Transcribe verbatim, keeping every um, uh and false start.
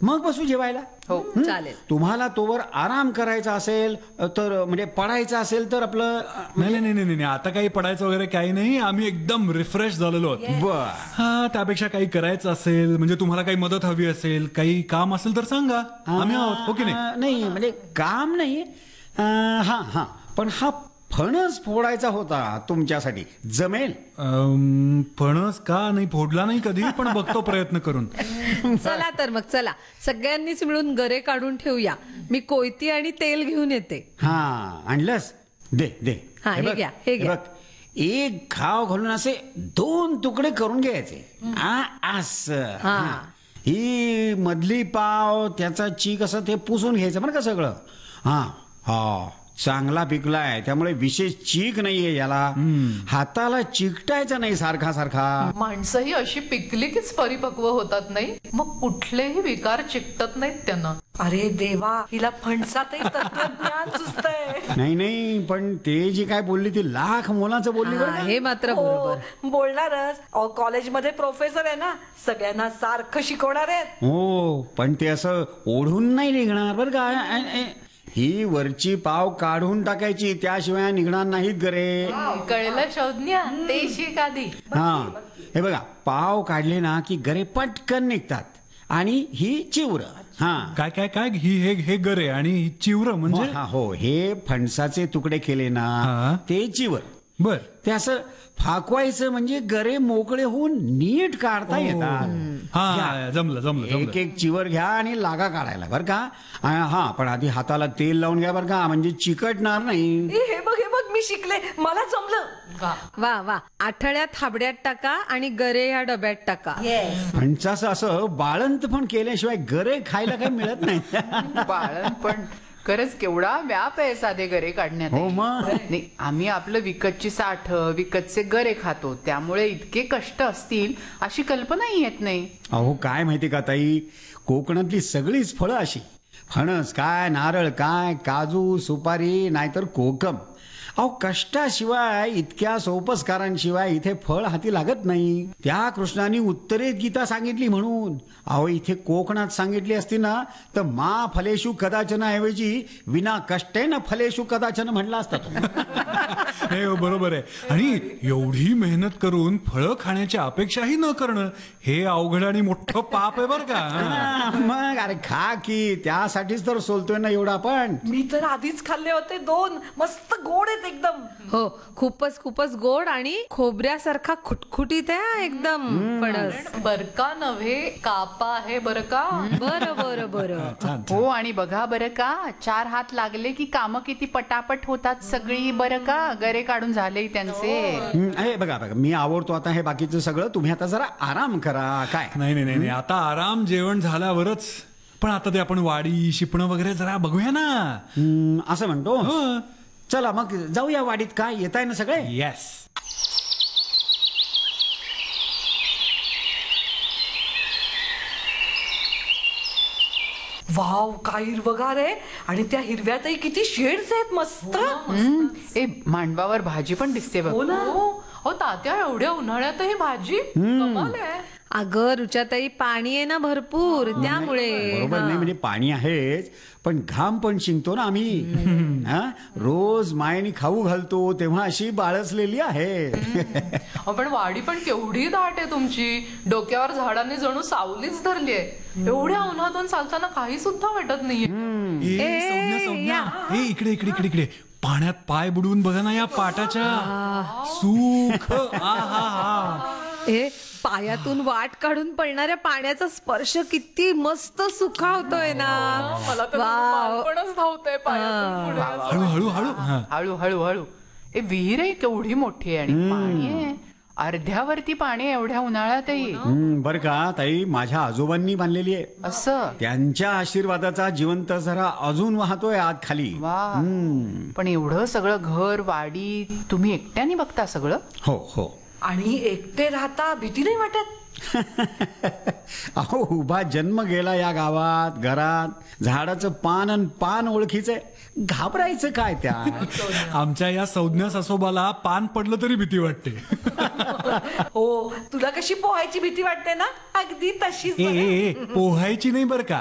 मग बसू जेवायला. हो हं? चालेल. तुम्हाला तोवर आराम करायचा असेल तर म्हणजे पडायचं असेल तर आपलं अ, नाही नाही नाही नाही आता काही पडायचं वगैरे काही नाही. आम्ही एकदम रिफ्रेश झालेलो आहोत. बर हा त्यापेक्षा काही करायचं असेल म्हणजे तुम्हाला काही मदत हवी असेल काही काम असेल तर सांगा. आम्ही आहोत हो की नाही. अ, नाही म्हणजे काम नाही अ, हा हा पण हा फणस फोडायचा होता तुमच्यासाठी जमेल. अम, फणस का नाही फोडला नाही कधी पण बघतो प्रयत्न करून. चला तर मग चला सगळ्यांनीच मिळून गरे काढून ठेवूया. मी कोयती आणि तेल घेऊन येते. हा आणलंस दे दे हा, हे बघ, घ्या, हे घ्या. बघ एक घाव घालून असे दोन तुकडे करून घ्यायचे. आ, असं हा. हा. ही मधली पाव त्याचा चीक असं ते पुसून घ्यायचं बरं का सगळं. हा हा चांगला पिकलाय त्यामुळे विशेष चीक नाहीये याला. हाताला चिकटायचा नाही सारखा सारखा. माणसं ही अशी पिकली कीच परिपक्व होतात नाही, मग कुठलेही विकार चिकटत नाहीत त्यांना. अरे देवा, हिला फणसातही तंत्रज्ञान सुचतंय. नाही नाही पण ते जी काय बोलली ती लाख मोलाचं बोलली बरं हा, का. हे मात्र बरोबर. हो, बोलणारच. अहो, कॉलेजमध्ये प्रोफेसर आहे ना, सगळ्यांना सारखं शिकवणार आहेत. हो पण ते असं ओढून नाही निघणार बरं का. अ- अ- ही वरची पाव काढून टाकायची त्याशिवाय निघणार नाहीत गरे. कळलं शोधन्या, ते शिक आधी. हा हे बघा पाव काढले ना की गरे पटकन निघतात आणि ही चिवर. हा काय काय काय ही हे हे गरे आणि ही चिवर म्हणजे हा हो हे फणसाचे तुकडे केले हा. ना ते चिवर. बर ते असं फाकवायचं म्हणजे गरे मोकळे होऊन नीट काढता येतात. हा घ्या. जमलं जमलं एक जमलं. एक चिवर घ्या आणि लागा काढायला बरं का. आ, हा पण आधी हाताला तेल लावून घ्या बरं का म्हणजे चिकटणार नाही. ए, हे बघ हे बघ मी शिकले, मला जमलं. वा. वा वा आठवड्यात हाबड्यात टाका आणि गरे ह्या डब्यात टाका. फणसाचं असं बाळंत पण केल्याशिवाय गरे खायला काही मिळत नाही. बाळणपण खरंच केवढा व्याप आहे साधे गरे काढण्यात. हो मग. नाही आम्ही आपलं विकतची साठ विकतचे गरे खातो त्यामुळे इतके कष्ट असतील अशी कल्पनाही येत नाही. अहो काय माहिती का ताई कोकणातली सगळीच फळं अशी फणस काय नारळ काय काजू सुपारी नाहीतर कोकम. अहो कष्टाशिवाय इतक्या सोपस्कारांशिवाय इथे फळ हाती लागत नाही. त्या कृष्णाने उत्तरेत गीता सांगितली म्हणून. अहो इथे कोकणात सांगितली असती ना तर मा फलेशु कदाचन ऐवजी विना कष्टेन फलेशु कदाचन म्हणला असता तो. नाही हो, बरोबर आहे. आणि एवढी मेहनत करून फळं खाण्याची अपेक्षाही न करणं हे अवघड आणि मोठं पाप आहे बरं का. हा, मग अरे खा की त्यासाठीच तर सोलतोय ना एवढा पण. मी तर आधीच खाल्ले होते दोन, मस्त गोड आहेत एकदम. हो खूपच खूपच गोड आणि खोबऱ्यासारखा खुटखुटीत आहे हा एकदम फणस. बरका नव्हे कापा आहे बरं का. बरं बरं बरं. हो आणि बघा बरं का चार हात लागले की कामं किती पटापट होतात सगळी बरं का. गरे काढून झाले त्यांचे. हं, हे बघा बघा मी आवडतो आता हे बाकीचं सगळं. तुम्ही आता जरा आराम करा काय. नाही नाही नाही नाही, आता आराम जेवण झाल्यावरच. पण आता ते आपण वाडी शिपणं वगैरे जरा बघूया ना. हं, असं म्हणतो. हो. चला मग जाऊया वाडीत. काय येत आहे ना सगळे. येस. वाव, काय हिरवगार आहे. आणि त्या हिरव्यातही किती शेड्स आहेत मस्त. हम्म. ए मांडवावर भाजी पण दिसते बघ. हो ना. हो हो तात्या एवढ्या उन्हाळ्यातही भाजी कमाल आहे. अगं रुचाताई पाणी आहे ना भरपूर त्यामुळे. बरोबर नाही म्हणजे पाणी आहेच पण घाम पण शिंकतो ना आम्ही. हा? रोज मायनी खाऊ घालतो तेव्हा अशी बाळसलेली आहे. पण वाडी पण केवढी दाट आहे तुमची. डोक्यावर झाडांनी जणू सावलीच धरली आहे. एवढ्या उन्हातून चालताना काही सुद्धा वाटत नाहीये. ए, ए, संज्ञा संज्ञा ए इकडे इकडे इकडे इकडे पाण्यात पाय बुडवून बघा ना या पाटाच्या. सुख आ हा हा. ए पायातून वाट काढून पडणाऱ्या पाण्याचा स्पर्श किती मस्त सुखावतोय ना. मला तर वाव. बालपणच धावतंय पायातून पुढे असं. हळू हळू हळू हा. हळू हळू हळू. ए विहीर आहे केवढी मोठी आहे आणि पाणी आहे अर्ध्यावरती पाणी आहे एवढ्या उन्हाळ्यातही. हं, बरं का ताई माझ्या आजोबांनी बांधलेली आहे. असं त्यांच्या आशीर्वादाचा जिवंत जरा अजून वाहतोय आत खाली. वा. पण एवढं सगळं घर वाडी तुम्ही एकट्याने बघता सगळं. हो हो. आणि एकटे राहता भीती नाही वाटत. अहो उभा जन्म गेला या गावात घरात. झाडाचं पान अन पान ओळखीचं घाबरायचं काय त्या. आमच्या या संज्ञा सासोबाला पान पडलं तरी भीती वाटते. हो, तुला कशी पोहायची भीती वाटते ना, अगदी तशीच. ए, ए, ए, पोहायची नाही बरं का